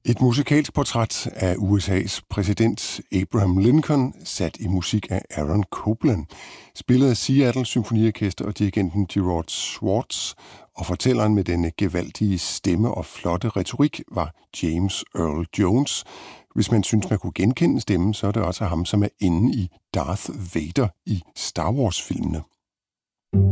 Et musikalsk portræt af USA's præsident Abraham Lincoln, sat i musik af Aaron Copland, spillet af Seattle Symfoniorkester og dirigenten Gerard Schwartz, og fortælleren med denne gevaldige stemme og flotte retorik var James Earl Jones. Hvis man synes, man kunne genkende stemmen, så er det også ham, som er inde i Darth Vader i Star Wars-filmene.